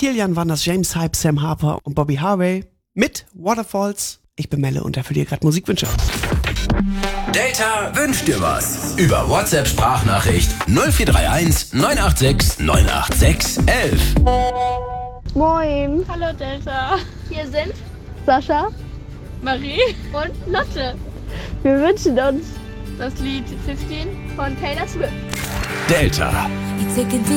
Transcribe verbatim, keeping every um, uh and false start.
Kilian waren das, James Hype, Sam Harper und Bobby Harvey mit Waterfalls. Ich bin Melle und erfülle dir gerade Musikwünsche. Data wünscht dir was. Über WhatsApp-Sprachnachricht null vier drei eins neun acht sechs neun acht sechs eins eins. Moin. Hallo Delta. Hier sind Sascha, Marie und Lotte. wir wünschen uns Das Lied fünfzehn von Taylor Swift. Delta.